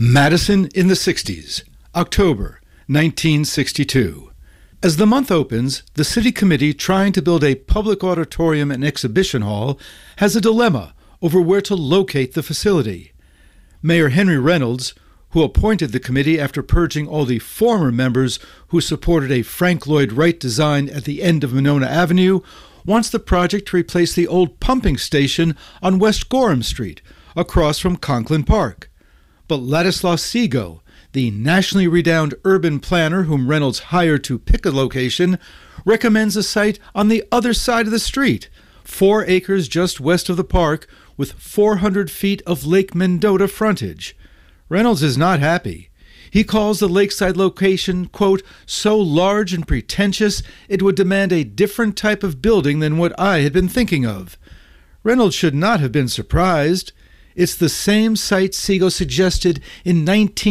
Madison in the 60s, October 1962. As the month opens, the city committee trying to build a public auditorium and exhibition hall has a dilemma over where to locate the facility. Mayor Henry Reynolds, who appointed the committee after purging all the former members who supported a Frank Lloyd Wright design at the end of Monona Avenue, wants the project to replace the old pumping station on West Gorham Street, across from Conklin Park. But Ladislaw Segal, the nationally renowned urban planner whom Reynolds hired to pick a location, recommends a site on the other side of the street, 4 acres just west of the park, with 400 feet of Lake Mendota frontage. Reynolds is not happy. He calls the lakeside location, quote, so large and pretentious it would demand a different type of building than what I had been thinking of. Reynolds should not have been surprised. It's the same site Segal suggested in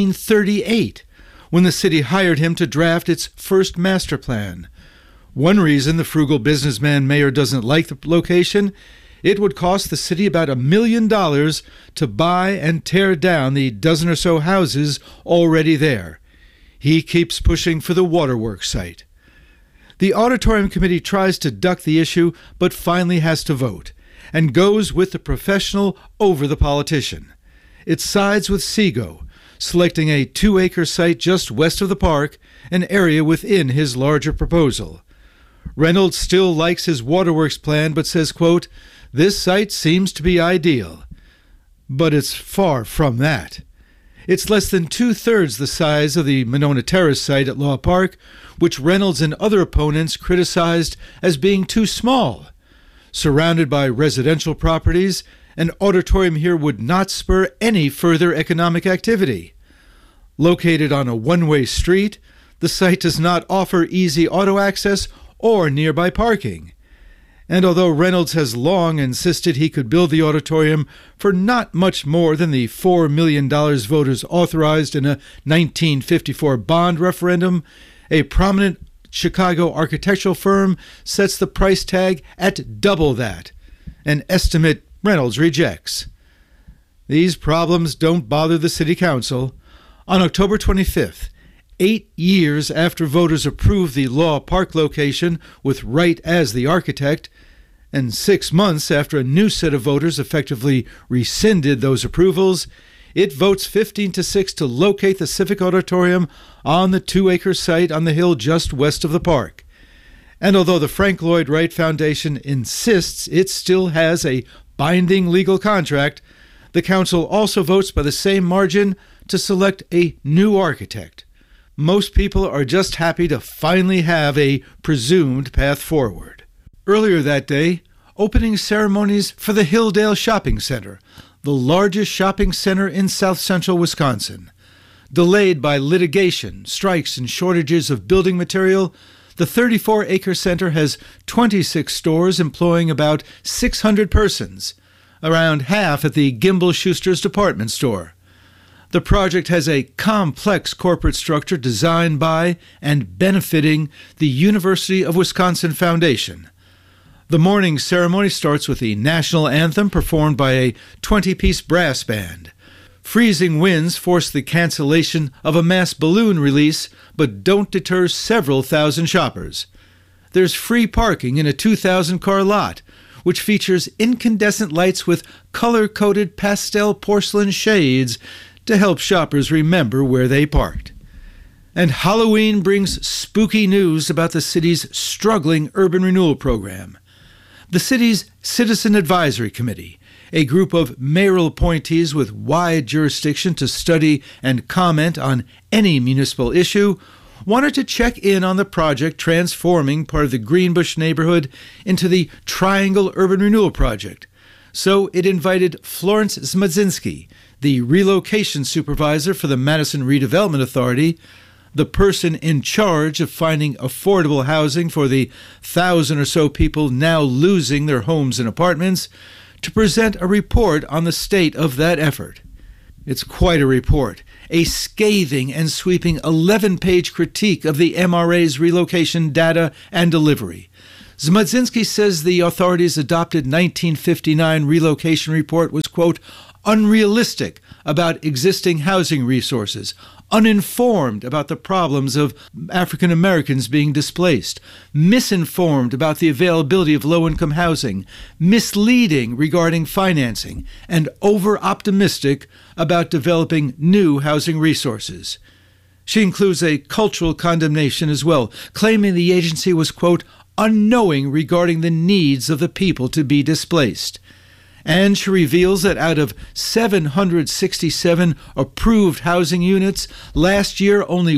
1938, when the city hired him to draft its first master plan. One reason the frugal businessman mayor doesn't like the location: it would cost the city about $1 million to buy and tear down the dozen or so houses already there. He keeps pushing for the waterworks site. The auditorium committee tries to duck the issue, but finally has to vote, and goes with the professional over the politician. It sides with Segal, selecting a 2-acre site just west of the park, an area within his larger proposal. Reynolds still likes his waterworks plan, but says, quote, this site seems to be ideal. But it's far from that. It's less than 2/3 the size of the Monona Terrace site at Law Park, which Reynolds and other opponents criticized as being too small. Surrounded by residential properties, an auditorium here would not spur any further economic activity. Located on a one-way street, the site does not offer easy auto access or nearby parking. And although Reynolds has long insisted he could build the auditorium for not much more than the $4 million voters authorized in a 1954 bond referendum, a prominent Chicago architectural firm sets the price tag at double that, an estimate Reynolds rejects. These problems don't bother the city council. On October 25th, 8 years after voters approved the Law Park location with Wright as the architect, and 6 months after a new set of voters effectively rescinded those approvals, it votes 15-6 to locate the Civic Auditorium on the 2-acre site on the hill just west of the park. And although the Frank Lloyd Wright Foundation insists it still has a binding legal contract, the council also votes by the same margin to select a new architect. Most people are just happy to finally have a presumed path forward. Earlier that day, opening ceremonies for the Hilldale Shopping Center, the largest shopping center in south-central Wisconsin. Delayed by litigation, strikes, and shortages of building material, the 34-acre center has 26 stores employing about 600 persons, around half at the Gimbel Schuster's department store. The project has a complex corporate structure designed by and benefiting the University of Wisconsin Foundation. The morning ceremony starts with the national anthem performed by a 20-piece brass band. Freezing winds force the cancellation of a mass balloon release, but don't deter several thousand shoppers. There's free parking in a 2,000-car lot, which features incandescent lights with color-coded pastel porcelain shades to help shoppers remember where they parked. And Halloween brings spooky news about the city's struggling urban renewal program. The city's Citizen Advisory Committee, a group of mayoral appointees with wide jurisdiction to study and comment on any municipal issue, wanted to check in on the project transforming part of the Greenbush neighborhood into the Triangle Urban Renewal Project. So it invited Florence Zmadzinski, the relocation supervisor for the Madison Redevelopment Authority, the person in charge of finding affordable housing for the 1,000 or so people now losing their homes and apartments, to present a report on the state of that effort. It's quite a report, a scathing and sweeping 11-page critique of the MRA's relocation data and delivery. Zmadzinski says the authorities' adopted 1959 relocation report was, quote, unrealistic about existing housing resources, uninformed about the problems of African Americans being displaced, misinformed about the availability of low-income housing, misleading regarding financing, and over-optimistic about developing new housing resources. She includes a cultural condemnation as well, claiming the agency was, quote, unknowing regarding the needs of the people to be displaced. And she reveals that out of 767 approved housing units, last year only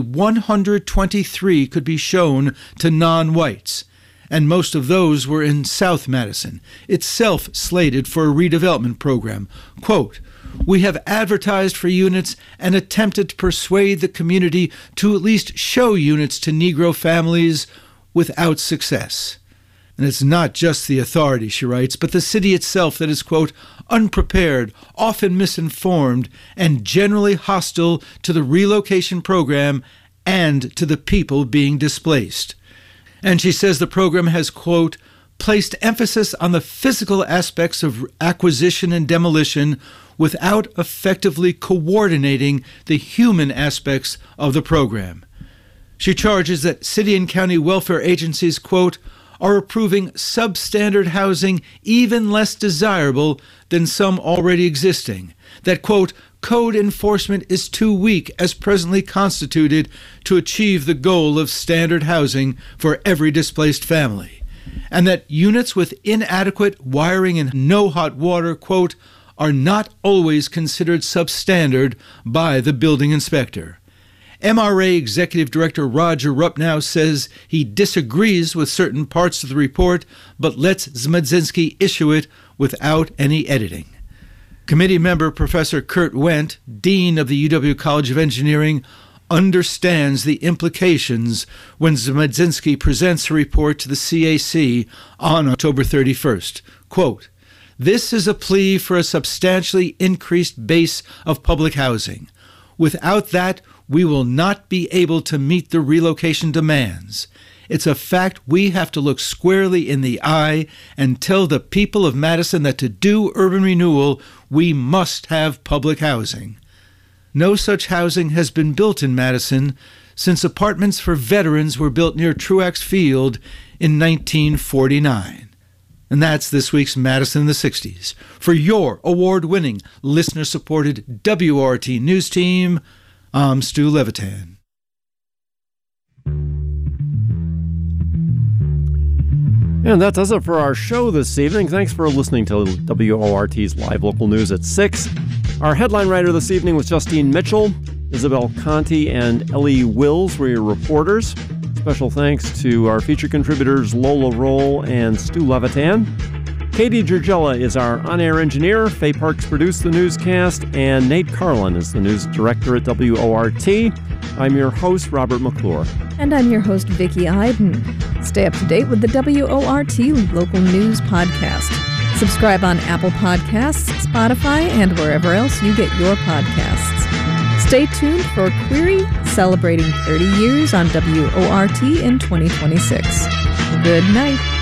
123 could be shown to non-whites. And most of those were in South Madison, itself slated for a redevelopment program. Quote, we have advertised for units and attempted to persuade the community to at least show units to Negro families without success. And it's not just the authority, she writes, but the city itself that is, quote, unprepared, often misinformed, and generally hostile to the relocation program and to the people being displaced. And she says the program has, quote, placed emphasis on the physical aspects of acquisition and demolition without effectively coordinating the human aspects of the program. She charges that city and county welfare agencies, quote, are approving substandard housing even less desirable than some already existing, that, quote, code enforcement is too weak as presently constituted to achieve the goal of standard housing for every displaced family, and that units with inadequate wiring and no hot water, quote, are not always considered substandard by the building inspector. MRA Executive Director Roger Rupnow says he disagrees with certain parts of the report, but lets Zmedzinski issue it without any editing. Committee member Professor Kurt Wendt, Dean of the UW College of Engineering, understands the implications when Zmedzinski presents a report to the CAC on October 31st. Quote, this is a plea for a substantially increased base of public housing. Without that, we will not be able to meet the relocation demands. It's a fact we have to look squarely in the eye and tell the people of Madison that to do urban renewal, we must have public housing. No such housing has been built in Madison since apartments for veterans were built near Truax Field in 1949. And that's this week's Madison in the 60s. For your award-winning, listener-supported WORT News Team, I'm Stu Levitan. And that does it for our show this evening. Thanks for listening to WORT's Live Local News at 6. Our headline writer this evening was Justine Mitchell. Isabel Conti and Ellie Wills were your reporters. Special thanks to our feature contributors Lola Roll and Stu Levitan. Katie Giorgella is our on-air engineer. Faye Parks produced the newscast, and Nate Carlin is the news director at WORT. I'm your host, Robert McClure. And I'm your host, Vicki Iden. Stay up to date with the WORT Local News Podcast. Subscribe on Apple Podcasts, Spotify, and wherever else you get your podcasts. Stay tuned for Query, celebrating 30 years on WORT in 2026. Good night.